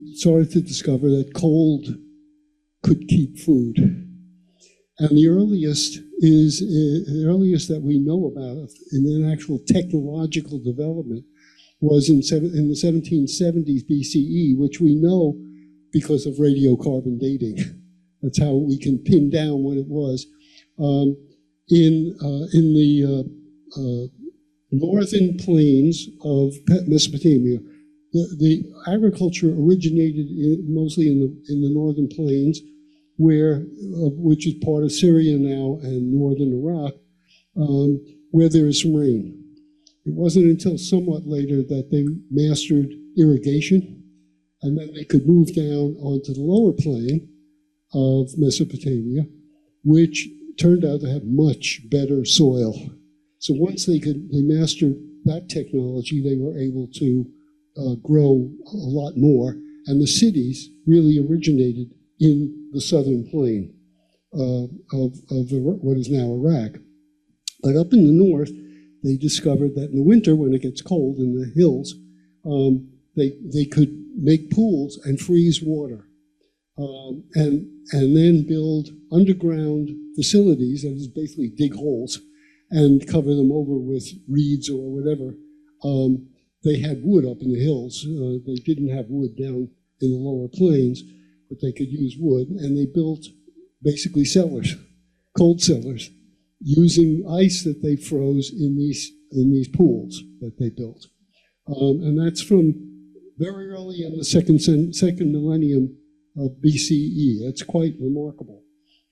started to discover that cold could keep food. And the earliest that we know about in an actual technological development was in the 1770s BCE, which we know because of radiocarbon dating. That's how we can pin down when it was. In the northern plains of Mesopotamia, the agriculture originated mostly in the northern plains, which is part of Syria now and northern Iraq, where there is some rain. It wasn't until somewhat later that they mastered irrigation, and then they could move down onto the lower plain of Mesopotamia, which turned out to have much better soil. So once they mastered that technology, they were able to grow a lot more, and the cities really originated in the southern plain of what is now Iraq. But up in the north, they discovered that in the winter, when it gets cold in the hills, they could make pools and freeze water, and then build underground facilities, that is basically dig holes, and cover them over with reeds or whatever. They had wood up in the hills. They didn't have wood down in the lower plains, but they could use wood, and they built basically cellars, cold cellars, using ice that they froze in these pools that they built. And that's from very early in the second millennium of BCE. That's quite remarkable.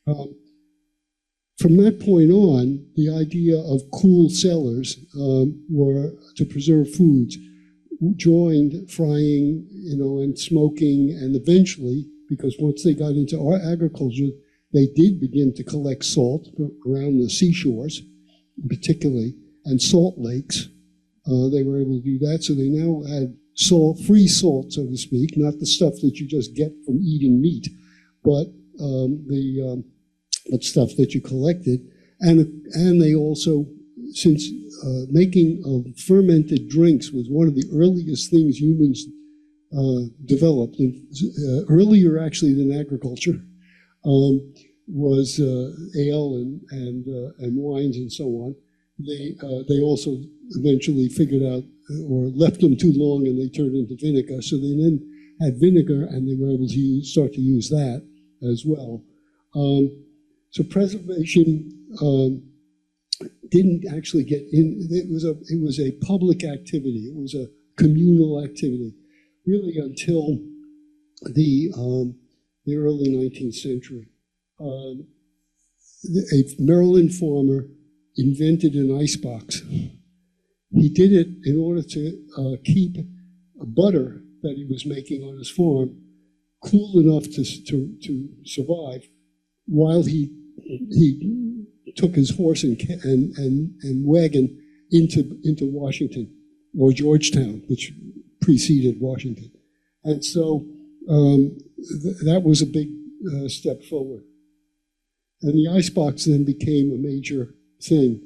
From that point on, the idea of cool cellars were to preserve foods, joined frying, and smoking, and eventually, because once they got into our agriculture, they did begin to collect salt around the seashores, particularly, and salt lakes. They were able to do that, so they now had free salt, so to speak, not the stuff that you just get from eating meat, but the stuff that you collected. And they also, since making of fermented drinks was one of the earliest things humans developed, earlier actually than agriculture, was ale and wines and so on. They also eventually figured out, or left them too long and they turned into vinegar. So they then had vinegar, and they were able to start to use that as well. So preservation didn't actually get in. It was a public activity. It was a communal activity, really until the early 19th century. A Maryland farmer invented an icebox. He did it in order to keep butter that he was making on his farm cool enough to survive, while he took his horse and wagon into Washington, or Georgetown, which preceded Washington. And so that was a big step forward. And the icebox then became a major thing.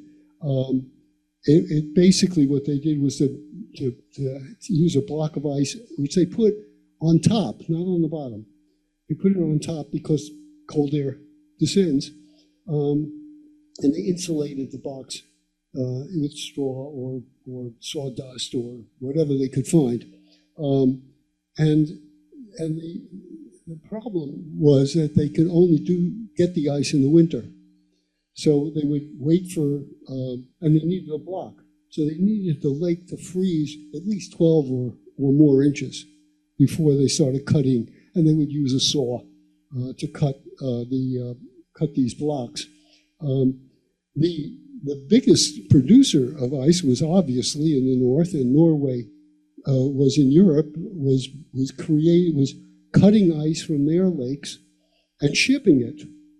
It basically, what they did was to use a block of ice, which they put on top, not on the bottom. They put it on top because cold air descends, and they insulated the box with straw or sawdust or whatever they could find. And the problem was that they could only get the ice in the winter. So they would wait for, and they needed a block. So they needed the lake to freeze at least 12 or more inches before they started cutting, and they would use a saw to cut these blocks. The biggest producer of ice was obviously in the north, and Norway was in Europe, was cutting ice from their lakes and shipping it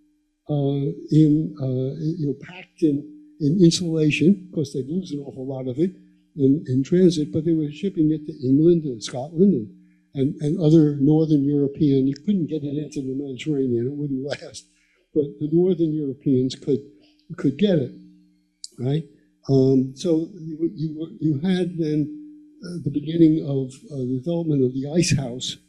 packed in insulation. Of course, they'd lose an awful lot of it in transit, but they were shipping it to England and Scotland and other northern European. You couldn't get it into the Mediterranean; it wouldn't last. But the northern Europeans could get it, right? So you had then the beginning of the development of the ice house,